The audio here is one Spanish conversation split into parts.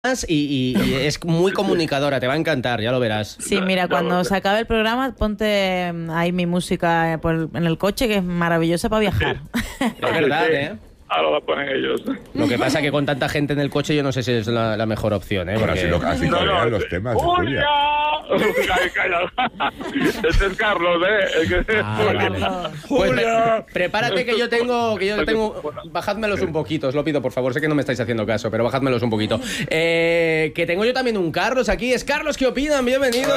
y es muy comunicadora, te va a encantar, ya lo verás. Sí, mira, cuando se acabe el programa, ponte ahí mi música en el coche, que es maravillosa para viajar. Es verdad, ¿eh? Ahora la ponen ellos. Lo que pasa es que con tanta gente en el coche yo no sé si es la mejor opción, ¿eh? Bueno, Porque... así corean los temas de Julia. Calla. Este es Carlos, ¿eh? Vale. Pues prepárate que yo tengo... Bajádmelos un poquito, os lo pido, por favor. Sé que no me estáis haciendo caso, pero bajádmelos un poquito. Que tengo yo también un Carlos aquí. Es Carlos, ¿qué opinan? Bienvenido.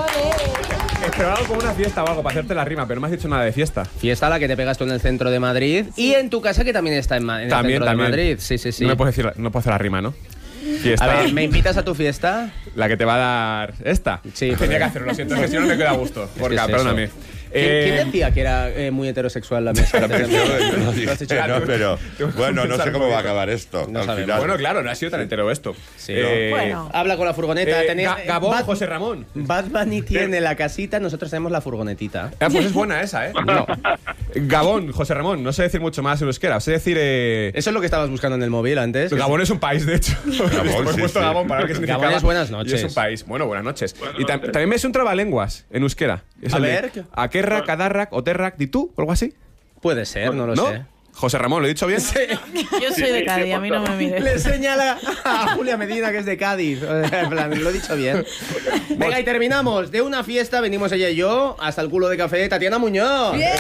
Esperaba como una fiesta o algo para hacerte la rima, pero no me has dicho nada de fiesta. Fiesta la que te pegas tú en el centro de Madrid. Sí. Y en tu casa, que también está en el centro de Madrid. Sí. No me puedes decir, no puedo hacer la rima, ¿no? Fiesta. A ver, ¿me invitas a tu fiesta? La que te va a dar esta. Sí. Tenía que hacerlo, lo siento, es que si no me queda a gusto. Porque, perdóname. ¿Quién decía que era muy heterosexual la mesa? Yo no dije, pero bueno, no sé cómo va a acabar esto. No al final. Bueno, claro, no ha sido tan entero esto. Sí, bueno. Habla con la furgoneta. Gabón, José Ramón. Bad Bunny tiene la casita, nosotros tenemos la furgonetita. Pues es buena esa, ¿eh? No. Gabón, José Ramón, no sé decir mucho más en euskera. Sé decir... Eso es lo que estabas buscando en el móvil antes. Gabón es un país, de hecho. Gabón, he puesto Gabón para ver qué significa. Gabón es buenas noches. Y es un país. Bueno, buenas noches. Y también me es un trabalenguas en euskera. A ver. Akerrak, Adarrak, Oterrak, ¿Ditú? ¿O algo así? Puede ser, no lo sé. José Ramón, ¿lo he dicho bien? Sí. Yo soy de Cádiz, a mí no me mires. Le señala a Julia Medina que es de Cádiz. En plan, lo he dicho bien. Venga, y terminamos. De una fiesta venimos ella y yo hasta el culo de café. Tatiana Muñoz. ¡Bien!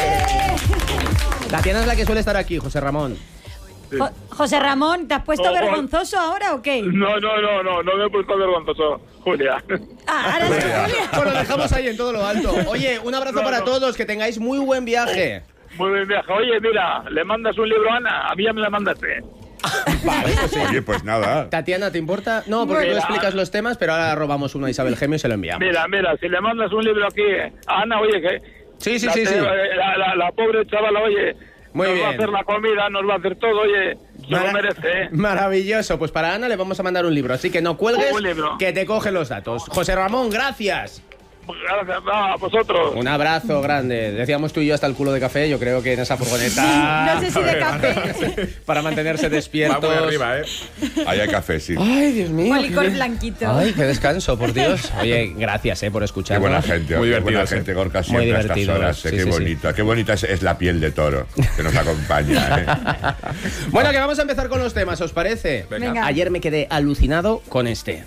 Tatiana es la que suele estar aquí, José Ramón. José Ramón, ¿te has puesto vergonzoso ahora o qué? No me he puesto vergonzoso, Julia. Ahora es Julia. Bueno, lo dejamos ahí en todo lo alto. Oye, un abrazo para todos, que tengáis muy buen viaje. Muy buen viaje. Oye, mira, le mandas un libro a Ana, a mí ya me la mandaste. Vale, pues sí. Oye, pues nada. Tatiana, ¿te importa? No, porque tú explicas los temas, pero ahora robamos uno a Isabel Gemio y se lo enviamos. Mira, si le mandas un libro aquí a Ana, oye, que... Sí. La pobre chavala, oye... Muy bien. Nos va a hacer la comida, nos va a hacer todo, oye, se lo merece, ¿eh? Maravilloso. Pues para Ana le vamos a mandar un libro, así que no cuelgues, que te coge los datos. José Ramón, gracias. Gracias a vosotros. Un abrazo grande. Decíamos tú y yo hasta el culo de café, yo creo que en esa furgoneta... No sé si de café. Para mantenerse despiertos. Va muy arriba, ¿eh? Ahí hay café, sí. Ay, Dios mío. Un licor blanquito. Ay, qué descanso, por Dios. Oye, gracias por escuchar. Qué buena gente, muy qué buena divertido, gente, Gorka, Muy siempre a estas divertido, horas. sí, Qué sí, bonita, qué bonita es la piel de toro que nos acompaña, ¿eh? Bueno, que vamos a empezar con los temas, ¿os parece? Venga. Ayer me quedé alucinado con este.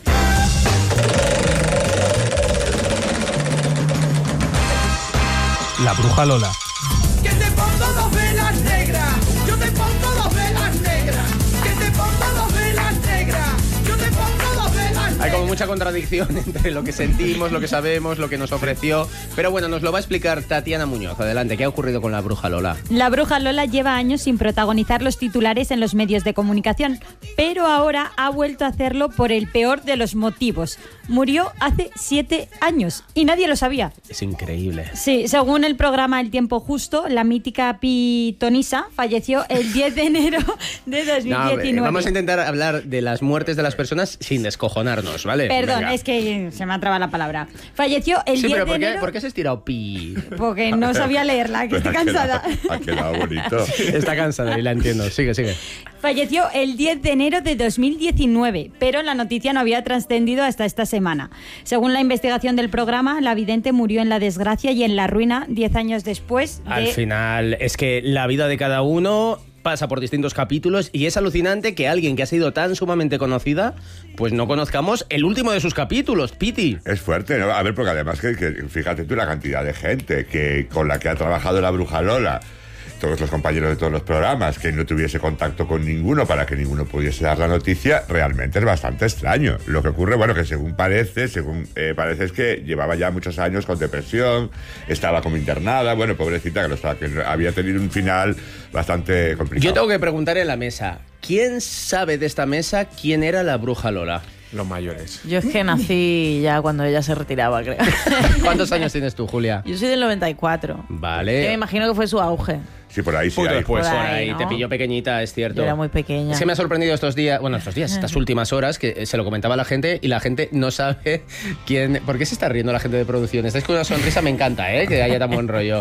La bruja Lola. Que te pongo dos velas negras, yo te pongo dos velas negras, que te pongo dos velas negras, yo te pongo dos velas negras. Hay como mucha contradicción entre lo que sentimos, lo que sabemos, lo que nos ofreció. Pero bueno, nos lo va a explicar Tatiana Muñoz. Adelante, ¿qué ha ocurrido con la bruja Lola? La bruja Lola lleva años sin protagonizar los titulares en los medios de comunicación, pero ahora ha vuelto a hacerlo por el peor de los motivos. Murió hace 7 años y nadie lo sabía. Es increíble. Sí, según el programa El Tiempo Justo, la mítica pitonisa falleció el 10 de enero de 2019. Vamos a intentar hablar de las muertes de las personas sin descojonarnos, ¿vale? Perdón, Venga. es que se me ha trabado la palabra. Falleció el 10 de enero... ¿por qué se ha estirado pi? Porque no sabía leerla, que estoy cansada. Ha quedado bonito. Está cansada y la entiendo. Sigue. Falleció el 10 de enero de 2019, pero la noticia no había trascendido hasta esta semana. Según la investigación del programa, la vidente murió en la desgracia y en la ruina 10 años después de... Al final, es que la vida de cada uno pasa por distintos capítulos y es alucinante que alguien que ha sido tan sumamente conocida, pues no conozcamos el último de sus capítulos, Piti. Es fuerte, ¿no? A ver, porque además que fíjate tú la cantidad de gente con la que ha trabajado la bruja Lola, todos los compañeros de todos los programas, que no tuviese contacto con ninguno para que ninguno pudiese dar la noticia, realmente es bastante extraño. Lo que ocurre, bueno, que según parece es que llevaba ya muchos años con depresión, estaba como internada, bueno, pobrecita, que había tenido un final bastante complicado. Yo tengo que preguntar en la mesa, ¿quién sabe de esta mesa quién era la bruja Lola? Los mayores. Yo es que nací ya cuando ella se retiraba, creo. ¿Cuántos años tienes tú, Julia? Yo soy del 94. Vale. Yo me imagino que fue su auge. Sí, por ahí sí. Poquito después. Por Por ahí, ahí, ¿no? te pilló pequeñita, es cierto. Yo era muy pequeña. Es que me ha sorprendido estas últimas horas, que se lo comentaba a la gente y la gente no sabe quién... ¿Por qué se está riendo la gente de producción? Estáis con una sonrisa, me encanta, ¿eh? Que haya tan buen rollo.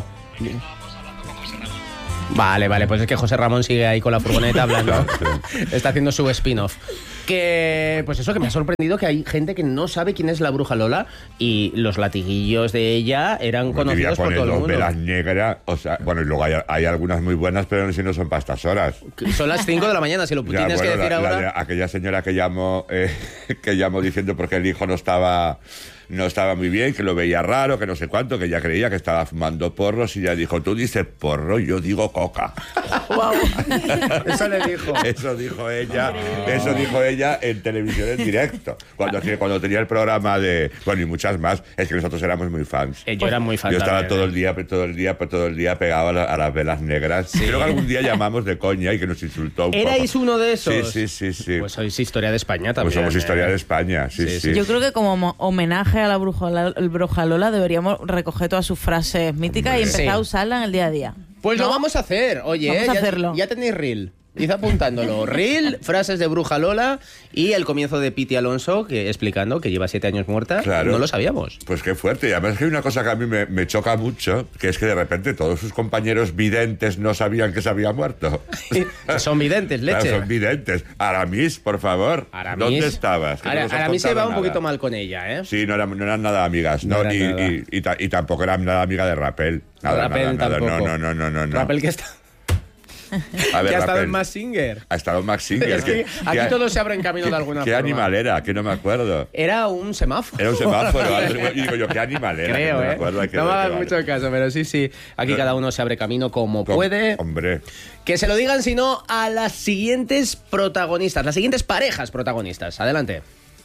Vale, pues es que José Ramón sigue ahí con la furgoneta hablando. Está haciendo su spin-off. Que, pues eso, que me ha sorprendido que hay gente que no sabe quién es la bruja Lola y los latiguillos de ella eran conocidos por todo el mundo. Velas negras, o sea, bueno, y luego hay algunas muy buenas, pero si no son para estas horas. Son las 5 de la mañana, si lo tienes que decir ahora. De aquella señora que llamó diciendo porque el hijo no estaba muy bien, que lo veía raro, que no sé cuánto, que ella creía que estaba fumando porros y ella dijo, tú dices porro, yo digo coca. Wow. Eso le dijo. Eso dijo ella en televisión en directo, cuando tenía el programa de... Bueno, y muchas más, es que nosotros éramos muy fans. Yo era muy fan. Yo estaba también, todo el día pegado a las velas negras. Sí. Creo que algún día llamamos de coña y que nos insultó un poco. ¿Erais uno de esos? Sí. Pues sois historia de España también. Pues somos historia de España, sí. Yo creo que como homenaje a la bruja Lola deberíamos recoger todas sus frases míticas y empezar a usarlas en el día a día. Pues lo vamos a hacer, oye, vamos a hacerlo. Ya tenéis reel. Id apuntándolo. Reel, frases de bruja Lola y el comienzo de Piti Alonso explicando que lleva 7 años muerta. Claro. No lo sabíamos. Pues qué fuerte. Y además es que hay una cosa que a mí me choca mucho, que es que de repente todos sus compañeros videntes no sabían que se había muerto. Son videntes, leche. Claro, son videntes. Aramis, por favor. Aramis. ¿Dónde estabas? Aramis se va un poquito mal con ella, ¿eh? Sí, no eran nada amigas. Y tampoco eran nada amiga de Rappel. Nada. Tampoco. No. Rappel que está... A ver, que ha estado Rappel. en Mask Singer. Ha estado en Mask Singer. Es que aquí todos se abren camino de alguna ¿Qué forma. animal era? Que no me acuerdo. Era un semáforo. Era un semáforo. Y digo yo, ¿qué animal era? Creo, no me acuerdo. No me hagas mucho caso, pero sí. Aquí cada uno se abre camino como puede. Hombre. Que se lo digan, si no, a las siguientes protagonistas, las siguientes parejas protagonistas. Adelante.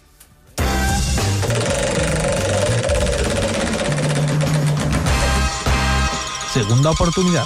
Segunda oportunidad.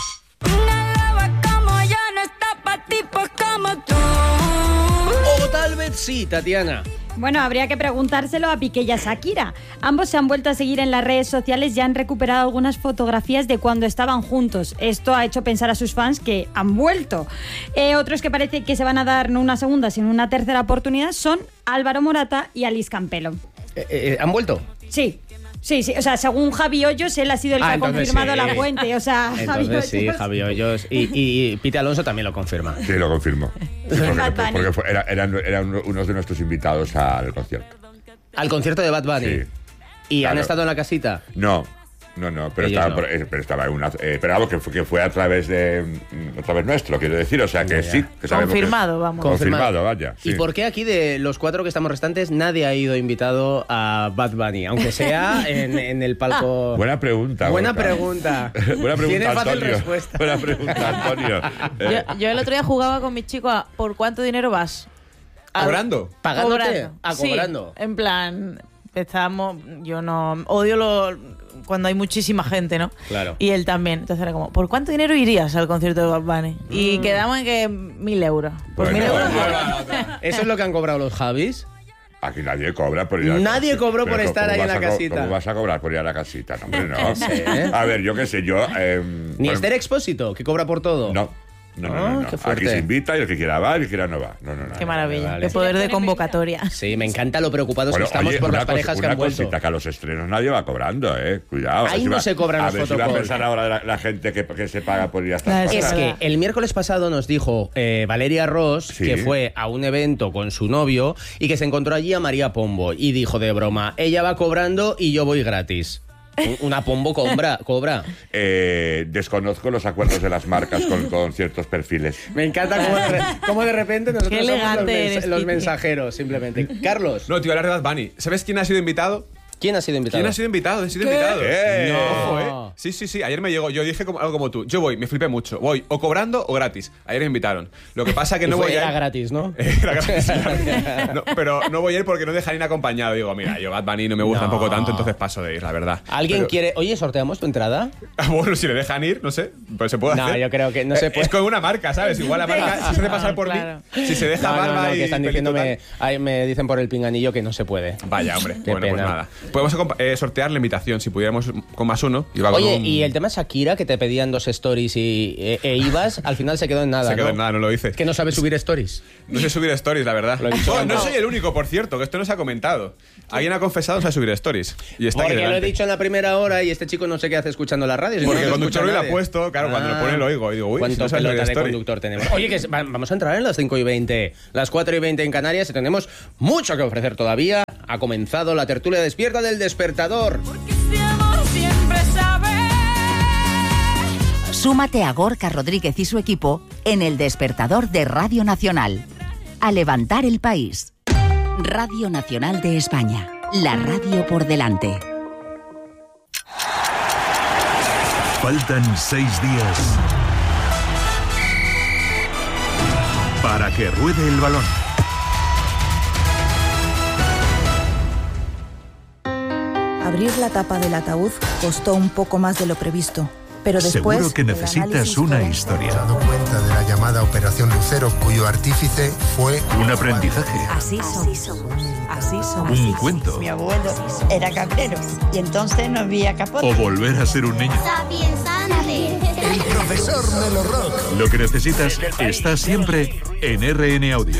O tal vez sí, Tatiana. Bueno, habría que preguntárselo a Piqué y a Shakira. Ambos se han vuelto a seguir en las redes sociales y han recuperado algunas fotografías de cuando estaban juntos. Esto ha hecho pensar a sus fans que han vuelto. Otros que parece que se van a dar no una segunda, sino una tercera oportunidad son Álvaro Morata y Alice Campelo. ¿Han vuelto? Sí. O sea, según Javi Hoyos, él ha sido el que ha confirmado sí. la fuente. O sea, entonces sí, Javi Hoyos. Y Piti Alonso también lo confirma. Sí, lo confirmo. Sí, porque eran unos de nuestros invitados al concierto. ¿Al concierto de Bad Bunny? Sí. ¿Y claro. han estado en la casita? No, pero estaba en una... pero algo que fue a través nuestro, quiero decir. O sea, que sí. Que confirmado, vamos. Confirmado, vaya. Sí. ¿Y por qué aquí de los 4 que estamos restantes nadie ha ido invitado a Bad Bunny? Aunque sea en el palco... Buena pregunta. Buena pregunta, Tiene fácil Antonio. respuesta. Buena pregunta, Antonio. Yo el otro día jugaba con mi chico a ¿por cuánto dinero vas? ¿Cobrando? ¿Pagándote? Sí, cobrando. en plan, yo no odio cuando hay muchísima gente, ¿no? Claro. Y él también. Entonces era como, ¿por cuánto dinero irías al concierto de Bad Bunny? Y quedamos en que 1.000 euros. ¿Por 1.000 euros? ¿Eso es lo que han cobrado los Javis? Aquí nadie cobra por ir a la Nadie casita. cobró por Pero estar ahí en la casita. ¿Cómo vas a cobrar por ir a la casita? No, hombre, no. Sí. A ver, yo qué sé, yo... Ni Esther Expósito, que cobra por todo. No. Qué fuerte. Aquí se invita y el que quiera va y el que quiera no va. No. Qué maravilla. Vale. Qué poder de convocatoria. Sí, me encanta lo preocupados que estamos por las parejas que han vuelto. Una cosita, que a los estrenos nadie va cobrando, Cuidado. Ahí no se cobran los fotocalls. A ver si va a pensar ahora la gente que se paga por ir a estas Es cosas. que el miércoles pasado nos dijo Valeria Ross que fue a un evento con su novio y que se encontró allí a María Pombo y dijo de broma, ella va cobrando y yo voy gratis. Una Pombo cobra. Desconozco los acuerdos de las marcas con ciertos perfiles. Me encanta cómo de repente nosotros Qué somos elegante los mensajeros, simplemente. Carlos. No, te iba a hablar de Bad Bunny. ¿Sabes quién ha sido invitado? ¿Quién ha sido invitado? ¿Quién ha sido invitado? He sido invitado. No. Ojo, Sí. Ayer me llegó. Yo dije algo como tú. Yo voy, me flipé mucho. Voy o cobrando o gratis. Ayer me invitaron. Lo que pasa que no voy a ir. Era gratis, ¿no? Era gratis. No, pero no voy a ir porque no dejan ir acompañado. Digo, mira, yo Bad Bunny no me gusta tampoco tanto, entonces paso de ir, la verdad. ¿Alguien quiere...? Oye, ¿sorteamos tu entrada? Bueno, si le dejan ir, no sé. Pues se puede hacer. No, yo creo que no se puede. Es con una marca, ¿sabes? Igual la marca se hace pasar por claro. mí. Si se deja barba que y están pelito diciéndome... tal. Me dicen por el pinganillo que no se puede. Vaya, hombre. Qué Bueno, pena. pues nada. Podemos sortear la invitación, si pudiéramos con más uno. Oye, y el tema Shakira, que te pedían 2 stories e ibas, al final se quedó en nada, Se quedó ¿no? en nada, no lo hice. Que no sabes subir stories. No sé subir stories, la verdad. No soy el único, por cierto, que esto no se ha comentado. Alguien ha confesado no sabe subir stories. Y está Porque aquí lo he delante. dicho en la primera hora y este chico no sé qué hace escuchando la radio. Si Porque no el lo conductor escucha lo ha nadie. puesto, claro, cuando lo pone lo oigo. Y digo, uy, ¿Cuánto no sabes subir pelota de story. conductor tenemos? Oye, que vamos a entrar en las 5:20, las 4:20 en Canarias y tenemos mucho que ofrecer todavía. Ha comenzado la tertulia despierta del despertador. Súmate a Gorka Rodríguez y su equipo en el despertador de Radio Nacional. A levantar el país. Radio Nacional de España. La radio por delante. Faltan 6 días para que ruede el balón. Abrir la tapa del ataúd costó un poco más de lo previsto, pero después... Seguro que necesitas una historia. He dado cuenta de la llamada Operación Lucero, cuyo artífice fue... Un aprendizaje. Así somos. Así somos. Un cuento. Mi abuelo era cabrero y entonces no había capote. O volver a ser un niño. El profesor Melo Rock. Lo que necesitas está siempre en RN Audio.